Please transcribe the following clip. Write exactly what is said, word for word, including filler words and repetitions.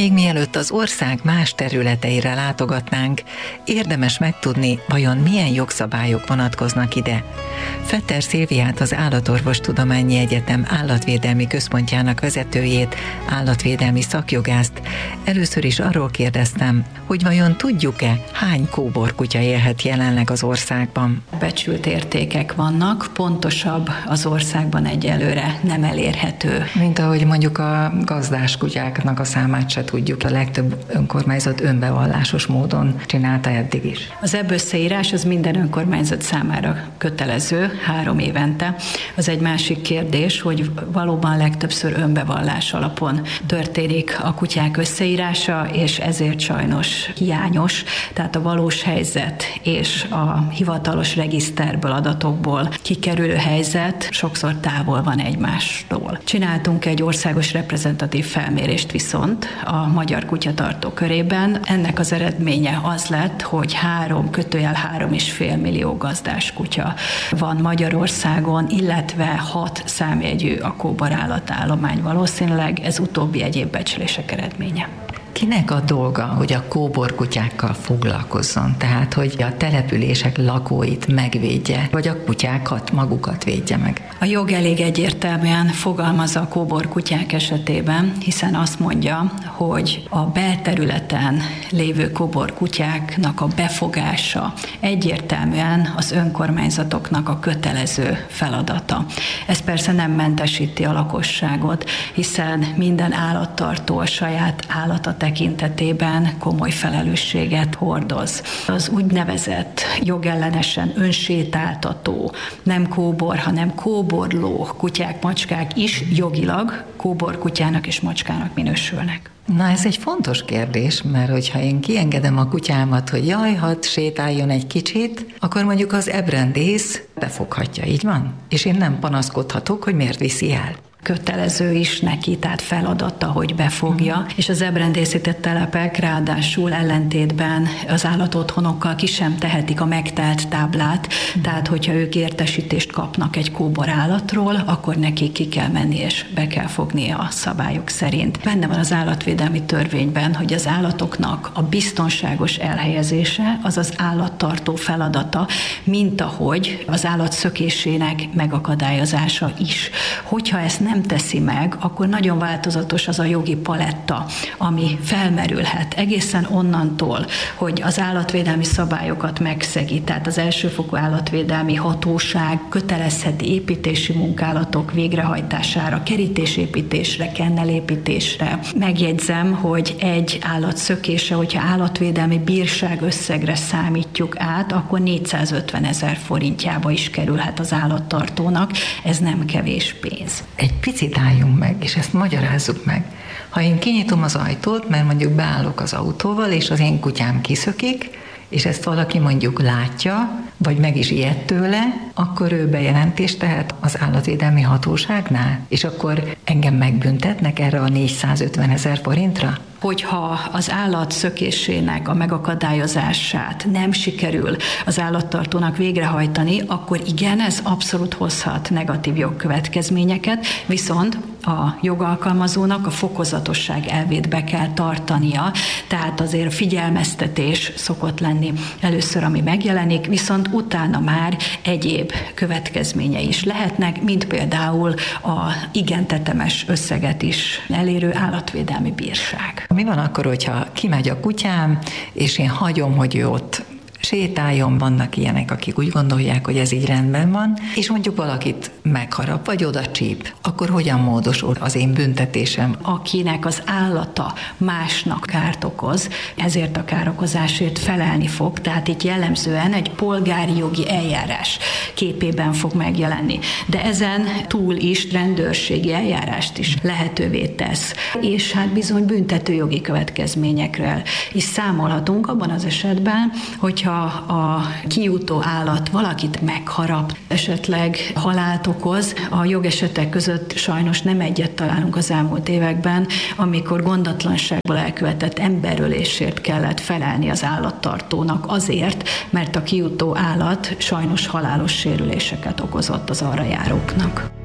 Még mielőtt az ország más területeire látogatnánk, érdemes megtudni, vajon milyen jogszabályok vonatkoznak ide. Fetter Szilviát, az Állatorvostudományi Egyetem Állatvédelmi Központjának vezetőjét, állatvédelmi szakjogászt először is arról kérdeztem, hogy vajon tudjuk-e, hány kóborkutya élhet jelenleg az országban. Becsült értékek vannak, pontosabb az országban egyelőre nem elérhető. Mint ahogy mondjuk a gazdás kutyáknak a számát se tudjuk. A legtöbb önkormányzat önbevallásos módon csinálta eddig is. Az ebb összeírás az minden önkormányzat számára kötelező, három évente. Az egy másik kérdés, hogy valóban legtöbbször önbevallás alapon történik a kutyák összeírása, és ezért sajnos hiányos, tehát a valós helyzet és a hivatalos regiszterből, adatokból kikerülő helyzet sokszor távol van egymástól. Csináltunk egy országos reprezentatív felmérést viszont a magyar kutyatartó körében. Ennek az eredménye az lett, hogy három, kötőjel három és fél millió gazdás kutya van Magyarországon, illetve hat számjegyű a kóborállatállomány valószínűleg, ez utóbbi egyéb becslések eredménye. Kinek a dolga, hogy a kóborkutyákkal foglalkozzon? Tehát, hogy a települések lakóit megvédje, vagy a kutyákat magukat védje meg? A jog elég egyértelműen fogalmaz a kóborkutyák esetében, hiszen azt mondja, hogy a belterületen lévő kóborkutyáknak a befogása egyértelműen az önkormányzatoknak a kötelező feladata. Ez persze nem mentesíti a lakosságot, hiszen minden állattartó a saját állata tekintetében komoly felelősséget hordoz. Az úgynevezett jogellenesen önsétáltató, nem kóbor, hanem kóborló kutyák, macskák is jogilag kóborkutyának és macskának minősülnek. Na, ez egy fontos kérdés, mert hogyha én kiengedem a kutyámat, hogy jaj, hadd sétáljon egy kicsit, akkor mondjuk az ebrendész befoghatja, így van? És én nem panaszkodhatok, hogy miért viszi el. Kötelező is neki, tehát feladata, hogy befogja, mm. és az ebrendészített telepek ráadásul ellentétben az állatotthonokkal ki sem tehetik a megtelt táblát, mm. tehát hogyha ők értesítést kapnak egy kóbor állatról, akkor nekik ki kell menni és be kell fogni a szabályok szerint. Benne van az állatvédelmi törvényben, hogy az állatoknak a biztonságos elhelyezése az az állattartó feladata, mint ahogy az állat szökésének megakadályozása is. Hogyha ezt nem nem teszi meg, akkor nagyon változatos az a jogi paletta, ami felmerülhet egészen onnantól, hogy az állatvédelmi szabályokat megszegi, tehát az elsőfokú állatvédelmi hatóság kötelezheti építési munkálatok végrehajtására, kerítésépítésre, kennelépítésre. Megjegyzem, hogy egy állat szökése, hogyha állatvédelmi bírság összegre számítjuk át, akkor négyszázötven ezer forintjába is kerülhet az állattartónak. Ez nem kevés pénz. Egy picit álljunk meg, és ezt magyarázzuk meg. Ha én kinyitom az ajtót, mert mondjuk beállok az autóval, és az én kutyám kiszökik, és ezt valaki mondjuk látja, vagy meg is ijed tőle, akkor ő bejelentést tehet az állatvédelmi hatóságnál, és akkor engem megbüntetnek erre a négyszázötven ezer forintra? Hogyha az állat szökésének a megakadályozását nem sikerül az állattartónak végrehajtani, akkor igen, ez abszolút hozhat negatív jogkövetkezményeket, viszont a jogalkalmazónak a fokozatosság elvét be kell tartania, tehát azért figyelmeztetés szokott lenni először, ami megjelenik, viszont utána már egyéb következményei is lehetnek, mint például a igen tetemes összeget is elérő állatvédelmi bírság. Mi van akkor, hogyha kimegy a kutyám, és én hagyom, hogy ő ott sétáljon, vannak ilyenek, akik úgy gondolják, hogy ez így rendben van, és mondjuk valakit megharap, vagy oda csíp, akkor hogyan módosul az én büntetésem? Akinek az állata másnak kárt okoz, ezért a károkozásért felelni fog, tehát itt jellemzően egy polgári jogi eljárás képében fog megjelenni. De ezen túl is rendőrségi eljárást is lehetővé tesz, és hát bizony büntetőjogi következményekről is számolhatunk abban az esetben, hogyha a kijutó állat valakit megharap, esetleg halált okoz. A jogesetek között sajnos nem egyet találunk az elmúlt években, amikor gondatlanságból elkövetett emberölésért kellett felelni az állattartónak azért, mert a kijutó állat sajnos halálos sérüléseket okozott az arra járóknak.